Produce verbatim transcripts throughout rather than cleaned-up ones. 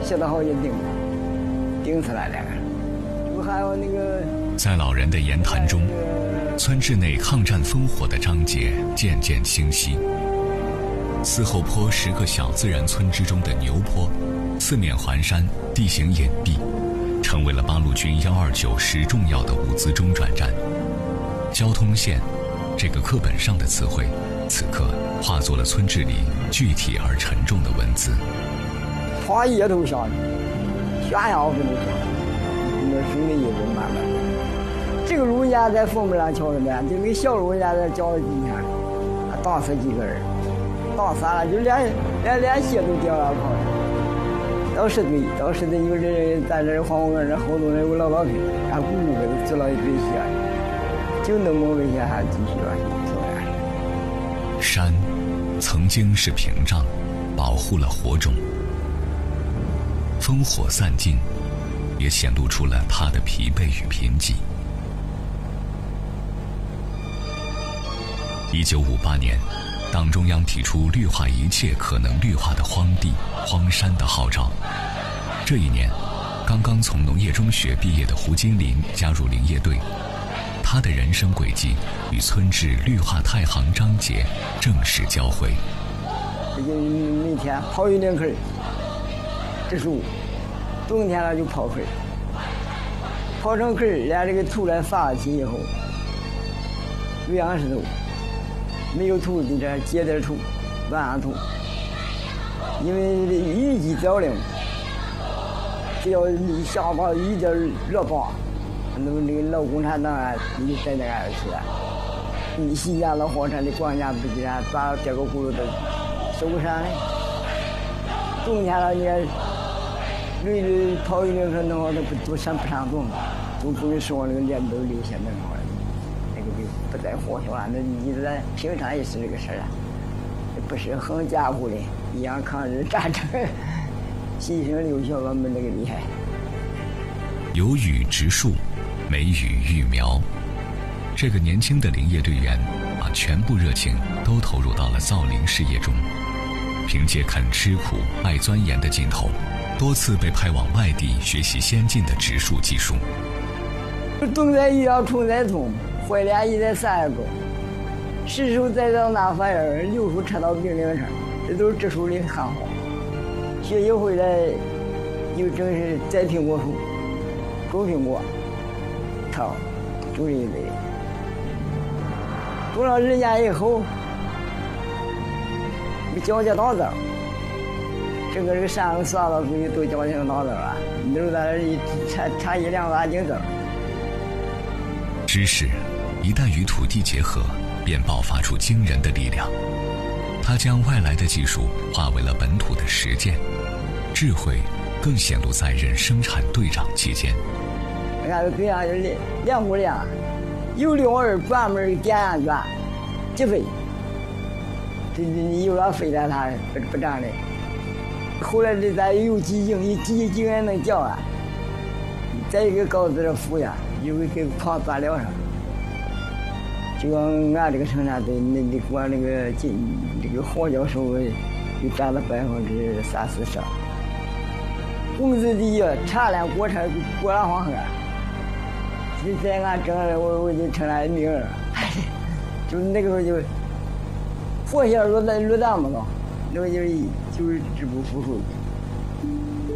写得好就顶顶出来了。这不还有那个在老人的言谈中，村治内抗战烽火的章节渐渐清晰。四后坡十个小自然村之中的牛坡，四面环山，地形隐蔽，成为了八路军一二九师重要的物资中转站。交通线这个课本上的词汇，此刻化作了村志里具体而沉重的文字。 花叶头下去，下下分都下，那水的意思慢慢。这个路家在凤门上桥上面，这个小路家在交今天，还打死几个人，打死了就连连连血都掉了跑。到十岁，到十岁有人在这黄河这好多人有老老病，俺姑姑给他治了一堆血，就那么危险还继续了。 山曾经是屏障，保护了火种。烽火散尽，也显露出了他的疲惫与贫瘠。一九五八年，党中央提出绿化一切可能绿化的荒地、荒山的号召。这一年，刚刚从农业中学毕业的胡金林加入林业队，他的人生轨迹与村治绿化太行章节正式交汇。 每天刨一两坑，植树，冬天了就刨坑，刨成坑，连这个土来撒起以后，有样石头，没有土就这接点土，乱上土，因为雨季早了，只要一下把雨点热把，那么那个老共产党啊，你在那儿去了，你西家老黄山的管家不给俺抓这个轱辘的收山嘞，冬天了你绿绿刨一两坑的话，那不都山不上动，都不会说那个脸都流下那个，那个就不在火上了。那你在平常也是这个事儿啊，不是很家伙的，一样抗日战争，牺牲流血我们那个厉害。 有雨植树，没雨育苗。这个年轻的林业队员把全部热情都投入到了造林事业中，凭借肯吃苦、爱钻研的劲头，多次被派往外地学习先进的植树技术。 冬在遇到虫在痛，坏脸一在三个，十手栽到那玩意儿，六手插到病岭上，这都是植树的看好。学习回来，又正是栽苹果树，种苹果，套，种一类。种了日年以后，交接稻子，整个这个山上撒到出去都交接成稻子了，你都在这一插插一两把井子。 知识一旦与土地结合，便爆发出惊人的力量。它将外来的技术化为了本土的实践，智慧更显露在任生产队长期间。 俺队长就两两股粮，有六二专门点上去，几飞。这你有了飞了，它不不长的。后来这咱有几斤，一几斤也能叫啊。再一个高子的扶呀，有个给矿钻料上。就俺这个生产队，那那管那个进这个黄教授就占了百分之三四十。工资低呀，产量过产过了黄河。现在俺挣了，我我就成了名人，就那个时候就活下落在落蛋嘛了，那个就就是支部副书记。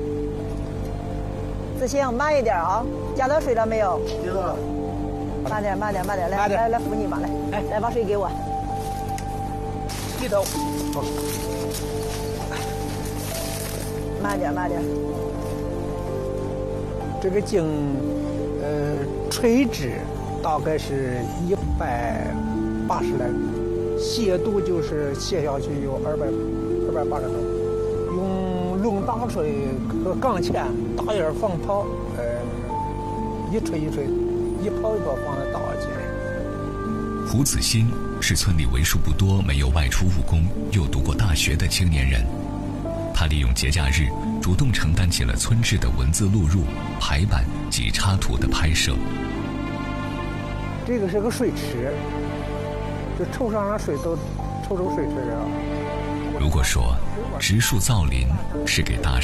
子清慢一点啊，加到水了没有？ 知道了。 慢点，慢点，慢点，来来来，扶你吧，来，哎，来把水给我。 一头。 好。慢点，慢点。 这个井，呃，垂直大概是一百八十来米，斜度就是斜下去有二百二百八十多。用龙大锤和钢钎大眼放炮，呃，一锤一锤，一泡一泡放在大井。 胡子欣是村里为数不多没有外出务工又读过大学的青年人，他利用节假日主动承担起了村志的文字录入、排版及插图的拍摄。 这个是个水池，就抽上的水都抽出水池啊。 如果说植树造林是给大